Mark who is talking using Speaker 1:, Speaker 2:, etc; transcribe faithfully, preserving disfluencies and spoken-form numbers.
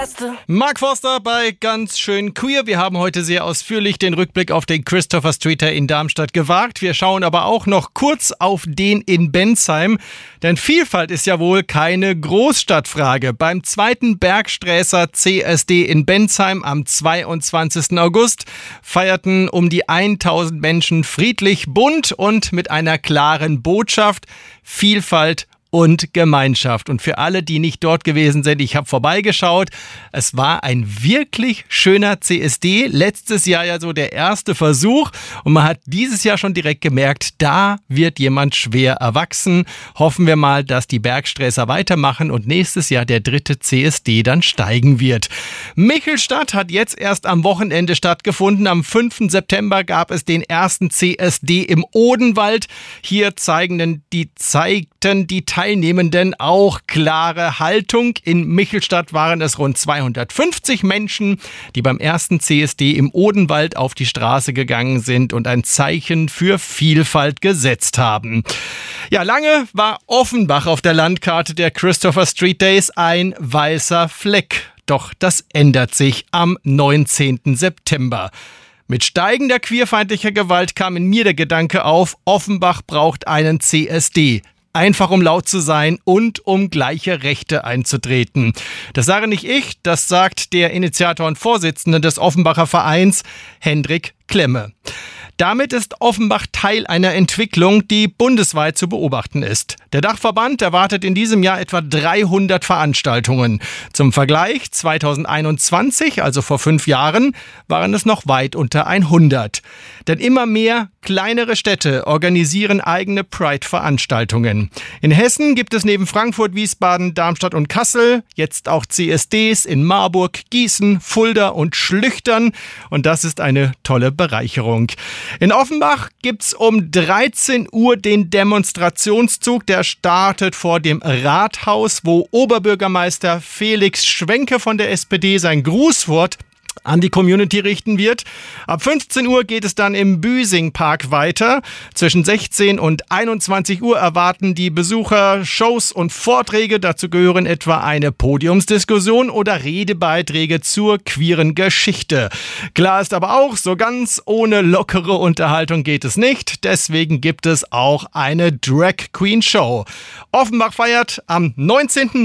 Speaker 1: Mark Forster bei Ganz schön queer. Wir haben heute sehr ausführlich den Rückblick auf den Christopher Streeter in Darmstadt gewagt. Wir schauen aber auch noch kurz auf den in Bensheim. Denn Vielfalt ist ja wohl keine Großstadtfrage. Beim zweiten Bergsträßer C S D in Bensheim am zweiundzwanzigsten August feierten um die tausend Menschen friedlich, bunt und mit einer klaren Botschaft: Vielfalt und Gemeinschaft. Und für alle, die nicht dort gewesen sind, ich habe vorbeigeschaut. Es war ein wirklich schöner C S D. Letztes Jahr ja so der erste Versuch. Und man hat dieses Jahr schon direkt gemerkt, da wird jemand schwer erwachsen. Hoffen wir mal, dass die Bergsträßer weitermachen und nächstes Jahr der dritte C S D dann steigen wird. Michelstadt hat jetzt erst am Wochenende stattgefunden. Am fünften September gab es den ersten C S D im Odenwald. Hier zeigen die, zeigten die Teilnehmenden auch klare Haltung. In Michelstadt waren es rund zweihundertfünfzig Menschen, die beim ersten C S D im Odenwald auf die Straße gegangen sind und ein Zeichen für Vielfalt gesetzt haben. Ja, lange war Offenbach auf der Landkarte der Christopher Street Days ein weißer Fleck. Doch das ändert sich am neunzehnten September. Mit steigender queerfeindlicher Gewalt kam in mir der Gedanke auf, Offenbach braucht einen C S D. Einfach um laut zu sein und um gleiche Rechte einzutreten. Das sage nicht ich, das sagt der Initiator und Vorsitzende des Offenbacher Vereins, Hendrik Klemme. Damit ist Offenbach Teil einer Entwicklung, die bundesweit zu beobachten ist. Der Dachverband erwartet in diesem Jahr etwa dreihundert Veranstaltungen. Zum Vergleich, zweitausendeinundzwanzig, also vor fünf Jahren, waren es noch weit unter hundert. Denn immer mehr kleinere Städte organisieren eigene Pride-Veranstaltungen. In Hessen gibt es neben Frankfurt, Wiesbaden, Darmstadt und Kassel jetzt auch C S Ds in Marburg, Gießen, Fulda und Schlüchtern. Und das ist eine tolle Bereicherung. In Offenbach gibt's um dreizehn Uhr den Demonstrationszug, der startet vor dem Rathaus, wo Oberbürgermeister Felix Schwenke von der S P D sein Grußwort an die Community richten wird. Ab fünfzehn Uhr geht es dann im Büsing-Park weiter. Zwischen sechzehn und einundzwanzig Uhr erwarten die Besucher Shows und Vorträge. Dazu gehören etwa eine Podiumsdiskussion oder Redebeiträge zur queeren Geschichte. Klar ist aber auch, so ganz ohne lockere Unterhaltung geht es nicht. Deswegen gibt es auch eine Drag Queen Show. Offenbach feiert am neunzehnten